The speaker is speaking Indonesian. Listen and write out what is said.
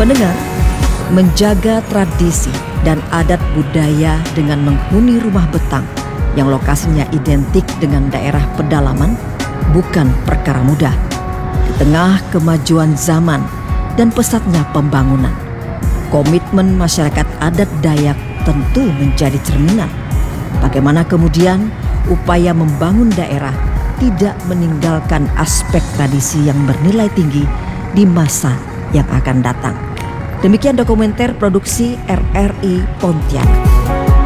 Pendengar, menjaga tradisi dan adat budaya dengan menghuni rumah betang yang lokasinya identik dengan daerah pedalaman bukan perkara mudah. Di tengah kemajuan zaman dan pesatnya pembangunan, komitmen masyarakat adat Dayak tentu menjadi cerminan. Bagaimana kemudian upaya membangun daerah tidak meninggalkan aspek tradisi yang bernilai tinggi di masa yang akan datang. Demikian dokumenter produksi RRI Pontianak.